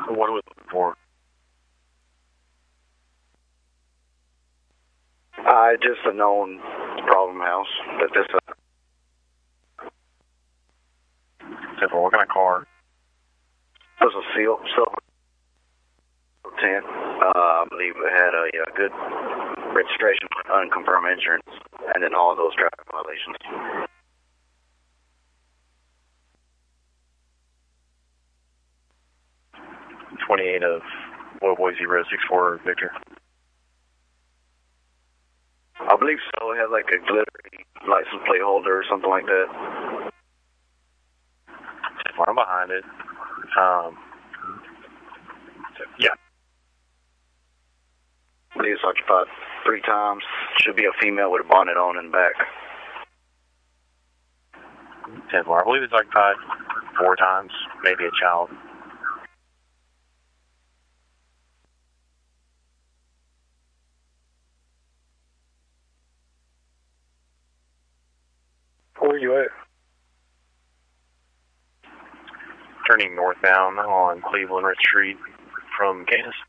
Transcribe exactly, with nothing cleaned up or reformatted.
What are we looking for? Uh, just a known problem house that this. Uh, Simple. What kind of car? was a seal, silver tent. Uh, I believe it had a, a good registration, unconfirmed insurance, and then all those traffic violations. twenty-eight of Boy Boy zero six four Victor. I believe so. It had like a glittery license plate holder or something like that. I'm behind it. Um, yeah. I believe it's occupied three times. Should be a female with a bonnet on in the back. ten four. I believe it's occupied four times, maybe a child. Where are you at? Turning northbound on Cleveland Ridge Street from Canis.